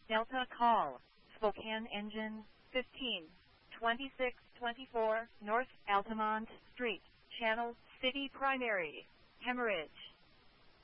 Delta call. Spokane engine 15. 2624 North Altamont Street, Channel City Primary. Hemorrhage.